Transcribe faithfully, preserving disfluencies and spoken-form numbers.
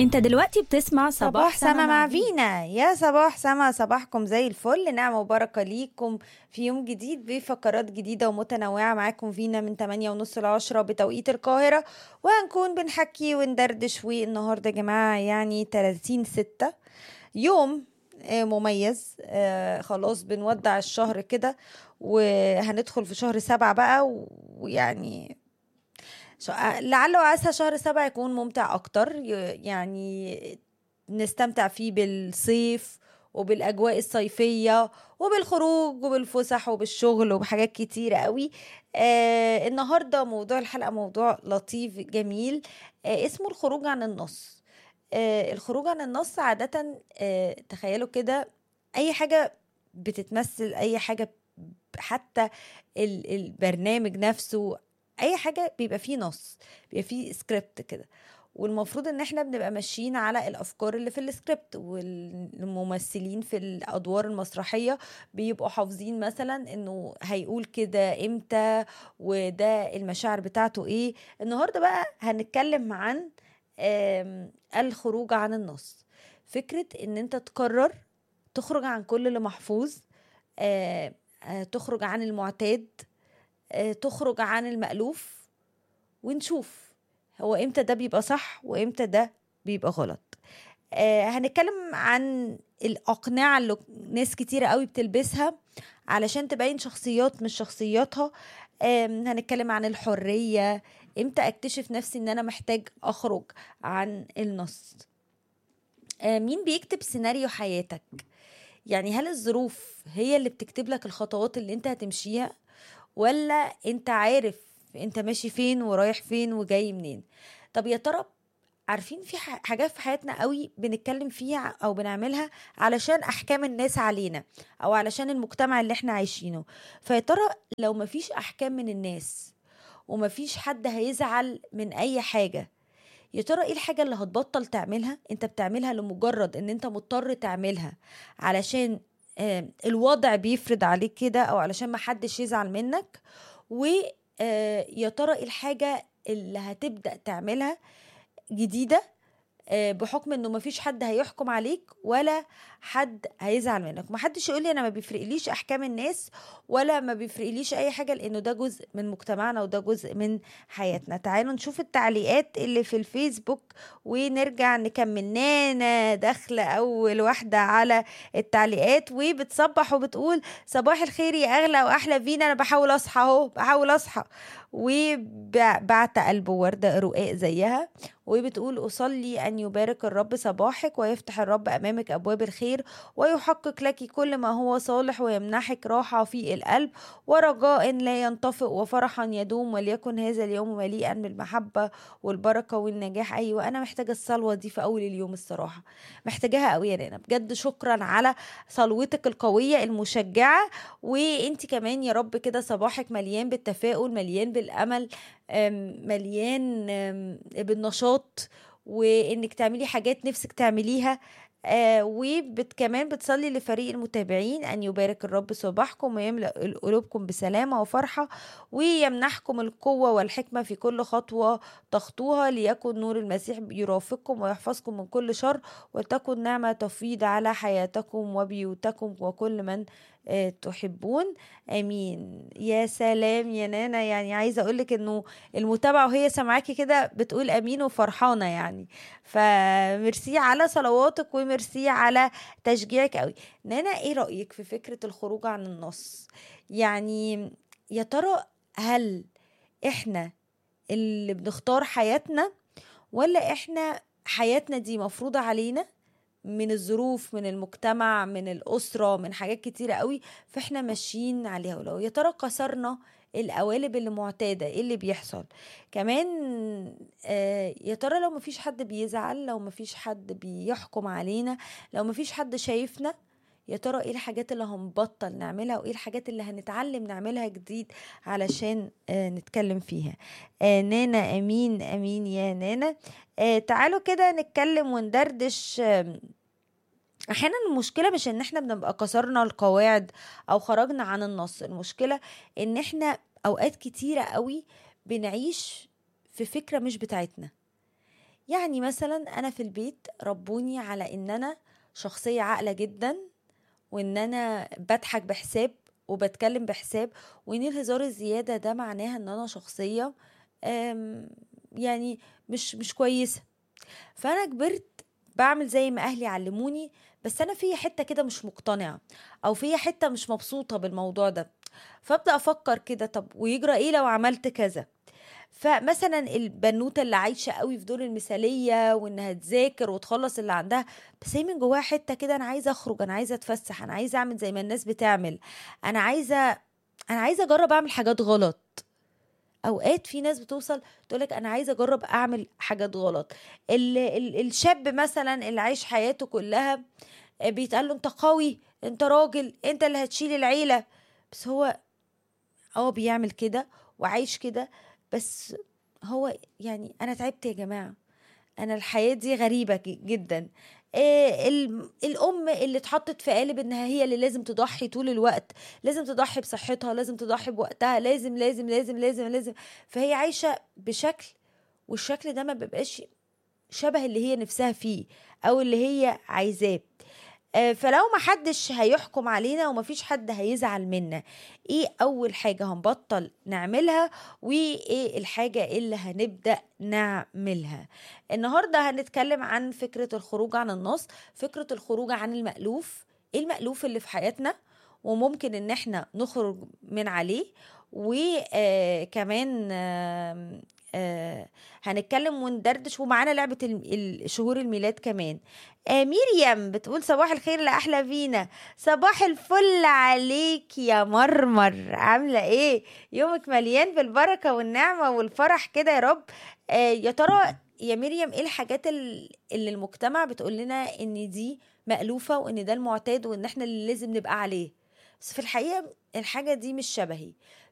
انت دلوقتي بتسمع صباح, صباح سما مع فينا. يا صباح سما، صباحكم زي الفل، نعمة وبركة ليكم في يوم جديد بفقرات جديدة ومتنوعة. معاكم فينا من تمانية ونص لعشرة بتوقيت القاهرة، وهنكون بنحكي وندردش. والنهاردة يا جماعة يعني تلاتين ستة، يوم آه، مميز. آه، خلاص بنودع الشهر كده وهندخل في شهر سبعة بقى، و- ويعني ش- لعل وعسى شهر سبعة يكون ممتع أكتر، ي- يعني نستمتع فيه بالصيف وبالأجواء الصيفية وبالخروج وبالفسح وبالشغل وبحاجات كتيرة قوي. آه النهاردة موضوع الحلقة موضوع لطيف جميل، آه اسمه الخروج عن النص. آه الخروج عن النص عادة، آه تخيلوا كده، أي حاجة بتتمثل، أي حاجة، حتى ال- البرنامج نفسه، اي حاجه بيبقى فيه نص، بيبقى فيه سكريبت كده. والمفروض ان احنا بنبقى ماشيين على الافكار اللي في السكريبت، والممثلين في الادوار المسرحيه بيبقوا حافظين مثلا انه هيقول كده امتى، وده المشاعر بتاعته ايه. النهارده بقى هنتكلم عن آم، الخروج عن النص. فكره ان انت تقرر تخرج عن كل اللي محفوظ، آه، آه، تخرج عن المعتاد، آه، تخرج عن المألوف، ونشوف هو امتى ده بيبقى صح وامتى ده بيبقى غلط. آه هنتكلم عن الأقنعة اللي ناس كتيرة قوي بتلبسها علشان تبين شخصيات مش شخصياتها. آه هنتكلم عن الحرية، امتى اكتشف نفسي ان انا محتاج اخرج عن النص. آه مين بيكتب سيناريو حياتك؟ يعني هل الظروف هي اللي بتكتب لك الخطوات اللي انت هتمشيها، ولا انت عارف انت ماشي فين ورايح فين وجاي منين؟ طب يا ترى عارفين في ح- حاجات في حياتنا قوي بنتكلم فيها او بنعملها علشان احكام الناس علينا، او علشان المجتمع اللي احنا عايشينه. فيا ترى لو مفيش احكام من الناس ومفيش حد هيزعل من اي حاجة، يا ترى ايه الحاجة اللي هتبطل تعملها؟ انت بتعملها لمجرد ان انت مضطر تعملها علشان آه، الوضع بيفرض عليك كده، او علشان ما حدش يزعل منك. ويا ترى ايه الحاجة اللي هتبدأ تعملها جديدة، آه، بحكم انه مفيش حد هيحكم عليك ولا حد هيزعل منك. محدش يقولي انا ما بيفرقليش احكام الناس ولا ما بيفرقليش اي حاجة، لانه ده جزء من مجتمعنا وده جزء من حياتنا. تعالوا نشوف التعليقات اللي في الفيسبوك ونرجع نكمل. نانا داخلة اول واحدة على التعليقات وبتصبح وبتقول صباح الخير يا اغلى واحلى فينا، انا بحاول اصحى اهو، بحاول اصحى. وبعت قلب وردة رقاق زيها، وبتقول أصلي أن يبارك الرب صباحك ويفتح الرب أمامك أبواب الخير ويحقق لك كل ما هو صالح ويمنحك راحة في القلب ورجاء لا ينطفئ وفرحا يدوم، وليكن هذا اليوم مليئا بالمحبة والبركة والنجاح. أيوة أنا محتاجة الصلوة دي في أول اليوم، الصراحة محتاجاها قوي يا رنا، بجد شكرا على صلوتك القوية المشجعة. وانتي كمان يا رب كده صباحك مليان بالتفاؤل، مليان بالأمل، أم، مليان أم، بالنشاط، وانك تعملي حاجات نفسك تعمليها. آه وكمان بتصلي لفريق المتابعين أن يبارك الرب صباحكم ويملأ قلوبكم بسلامة وفرحة ويمنحكم القوة والحكمة في كل خطوة تخطوها، ليكن نور المسيح يرافقكم ويحفظكم من كل شر، وتكن نعمة تفيض على حياتكم وبيوتكم وكل من آه تحبون. امين. يا سلام يا نانا، يعني عايزه اقولك انه المتابعه وهي سامعاكي كده بتقول امين وفرحانه يعني. فميرسي على صلواتك وميرسي على تشجيعك قوي. نانا ايه رايك في فكره الخروج عن النص؟ يعني يا ترى هل احنا اللي بنختار حياتنا، ولا احنا حياتنا دي مفروضة علينا من الظروف، من المجتمع، من الأسرة، من حاجات كتيرة قوي فاحنا ماشيين عليها؟ ولو يا ترى كسرنا القوالب اللي معتادة ايه اللي بيحصل كمان؟ آه يا ترى لو مفيش حد بيزعل، لو مفيش حد بيحكم علينا، لو مفيش حد شايفنا، يا ترى ايه الحاجات اللي هنبطل نعملها وايه الحاجات اللي هنتعلم نعملها جديد علشان آه نتكلم فيها؟ آه نانا امين امين يا نانا. آه تعالوا كده نتكلم وندردش. آه احيانا المشكلة مش ان احنا بنبقى كسرنا القواعد او خرجنا عن النص، المشكلة ان احنا اوقات كتيرة قوي بنعيش في فكرة مش بتاعتنا. يعني مثلا انا في البيت ربوني على ان انا شخصية عاقلة جدا، وان انا بضحك بحساب وبتكلم بحساب، وان الهزار الزيادة ده معناها ان انا شخصية آم، يعني مش مش كويسة. فانا كبرت بعمل زي ما اهلي علموني، بس انا في حتة كده مش مقتنعة، او في حتة مش مبسوطة بالموضوع ده. فابدا افكر كده، طب ويجرى ايه لو عملت كذا؟ فمثلا البنوته اللي عايشه قوي في دور المثاليه وانها تذاكر وتخلص اللي عندها، بس هي من جواها حته كده، انا عايزه اخرج، انا عايزه اتفسح، انا عايزه اعمل زي ما الناس بتعمل، انا عايزه انا عايزه اجرب اعمل حاجات غلط. اوقات في ناس بتوصل تقولك انا عايزه اجرب اعمل حاجات غلط. ال ال الشاب مثلا اللي عايش حياته كلها بيتقال له انت قوي، انت راجل، انت اللي هتشيل العيله، بس هو اه بيعمل كده وعايش كده. بس هو يعني انا تعبت يا جماعة، انا الحياة دي غريبة ج- جدا. إيه ال- الام اللي اتحطت في قالب انها هي اللي لازم تضحي طول الوقت، لازم تضحي بصحتها، لازم تضحي بوقتها، لازم لازم لازم لازم لازم. فهي عايشة بشكل، والشكل ده ما بيبقاش شبه اللي هي نفسها فيه او اللي هي عايزاه. آه، فلو محدش هيحكم علينا ومفيش حد هيزعل منا، ايه اول حاجة هنبطل نعملها؟ وايه الحاجة اللي هنبدأ نعملها؟ النهاردة هنتكلم عن فكرة الخروج عن النص، فكرة الخروج عن المألوف. ايه المألوف اللي في حياتنا وممكن ان احنا نخرج من عليه؟ وكمان هنتكلم وندردش، ومعانا لعبة ال- ال- شهور الميلاد كمان. آه ميريام بتقول صباح الخير لأحلى فينا. صباح الفل عليك يا مرمر، عاملة ايه؟ يومك مليان بالبركة والنعمة والفرح كده يا رب. آه يا ترى يا مريم ايه الحاجات ال- اللي المجتمع بتقول لنا ان دي مألوفة وان ده المعتاد وان احنا اللي لازم نبقى عليه، بس في الحقيقة الحاجة دي مش شبهي.